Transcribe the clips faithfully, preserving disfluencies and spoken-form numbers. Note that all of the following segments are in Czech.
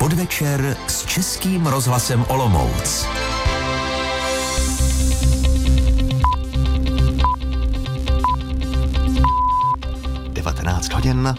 Podvečer s Českým rozhlasem Olomouc. devatenáct hodin.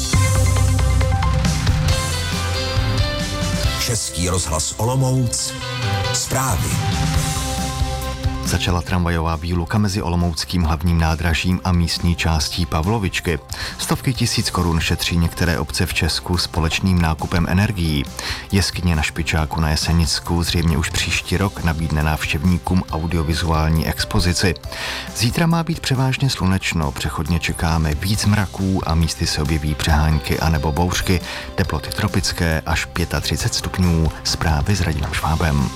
Český rozhlas Olomouc. Zprávy. Začala tramvajová výluka mezi olomouckým hlavním nádražím a místní částí Pavlovičky. Stovky tisíc korun šetří některé obce v Česku společným nákupem energií. Jeskyně na Špičáku na Jesenicku zřejmě už příští rok nabídne návštěvníkům audiovizuální expozici. Zítra má být převážně slunečno, přechodně čekáme víc mraků a místy se objeví přehánky anebo bouřky, teploty tropické až třicet pět stupňů. Zprávy s Radimem Švábem.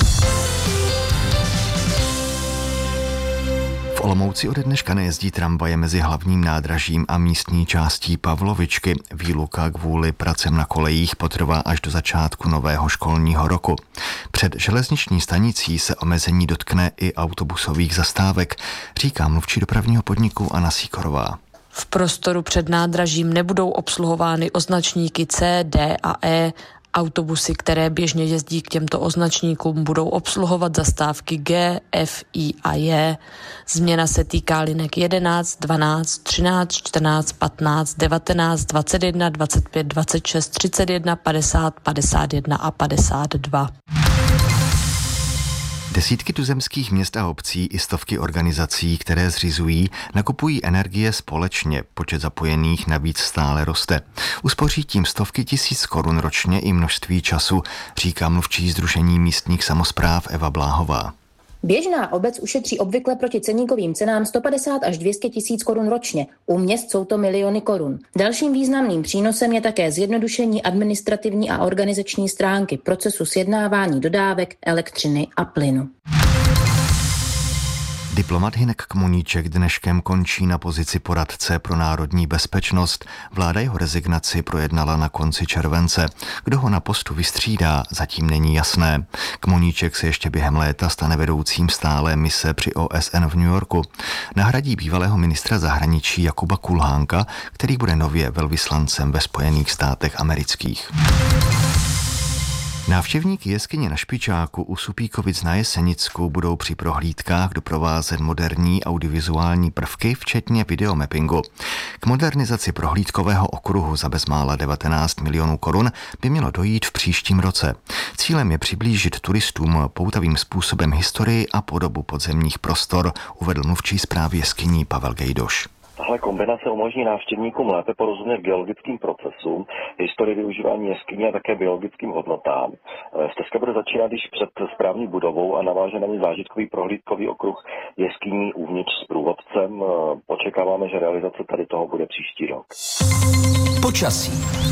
V Olomouci ode dneška nejezdí tramvaje mezi hlavním nádražím a místní částí Pavlovičky. Výluka kvůli pracem na kolejích potrvá až do začátku nového školního roku. Před železniční stanicí se omezení dotkne i autobusových zastávek, říká mluvčí dopravního podniku Anna Sýkorová. V prostoru před nádražím nebudou obsluhovány označníky C, D a E. Autobusy, které běžně jezdí k těmto označníkům, budou obsluhovat zastávky G, F, I a J. Změna se týká linek jedenáct, dvanáct, třináct, čtrnáct, patnáct, devatenáct, dvacet jedna, dvacet pět, dvacet šest, třicet jedna, padesát, padesát jedna a padesát dva. Desítky tuzemských měst a obcí i stovky organizací, které zřizují, nakupují energie společně. Počet zapojených navíc stále roste. Uspoří tím stovky tisíc korun ročně i množství času, říká mluvčí Sdružení místních samospráv Eva Bláhová. Běžná obec ušetří obvykle proti ceníkovým cenám sto padesát až dvě stě tisíc korun ročně. U měst jsou to miliony korun. Dalším významným přínosem je také zjednodušení administrativní a organizační stránky procesu sjednávání dodávek elektřiny a plynu. Diplomat Hynek Kmoníček dneškem končí na pozici poradce pro národní bezpečnost. Vláda jeho rezignaci projednala na konci července. Kdo ho na postu vystřídá, zatím není jasné. Kmoníček se ještě během léta stane vedoucím stálé mise při O S N v New Yorku. Nahradí bývalého ministra zahraničí Jakuba Kulhánka, který bude nově velvyslancem ve Spojených státech amerických. Návštěvníky jeskyně na Špičáku u Supíkovic na Jesenicku budou při prohlídkách doprovázet moderní audiovizuální prvky, včetně videomappingu. K modernizaci prohlídkového okruhu za bezmála devatenáct milionů korun by mělo dojít v příštím roce. Cílem je přiblížit turistům poutavým způsobem historii a podobu podzemních prostor, uvedl mluvčí správy jeskyní Pavel Gejdoš. Tahle kombinace umožní návštěvníkům lépe porozumět geologickým procesům, historii využívání jeskyní a také biologickým hodnotám. Stezka bude začínat již před správní budovou a naváže na ní zážitkový prohlídkový okruh jeskyní uvnitř s průvodcem. Očekáváme, že realizace tady toho bude příští rok. Počasí.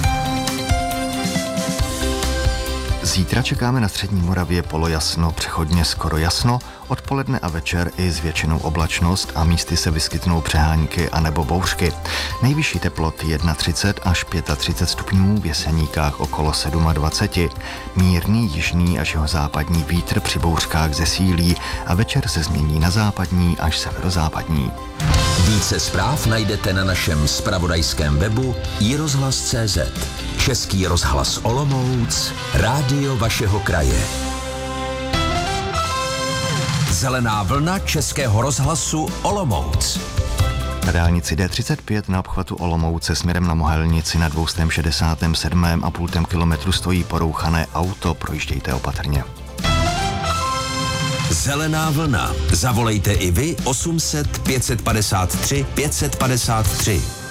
Zítra čekáme na střední Moravě polojasno, přechodně skoro jasno, odpoledne a večer i s většinou oblačnost a místy se vyskytnou přehánky anebo bouřky. Nejvyšší teploty třicet jedna až třicet pět stupňů, v Jeseníkách okolo dvacet sedm. Mírný jižní až jihozápadní vítr při bouřkách zesílí a večer se změní na západní až severozápadní. Více zpráv najdete na našem zpravodajském webu i rozhlas tečka cé zet. Český rozhlas Olomouc, rádio vašeho kraje. Zelená vlna Českého rozhlasu Olomouc. Na dálnici D třicet pět na obchvatu Olomouce směrem na Mohelnici na dvě stě šedesát sedm a půl kilometru stojí porouchané auto, projíždějte opatrně. Zelená vlna. Zavolejte i vy osm set pět set padesát tři pět set padesát tři.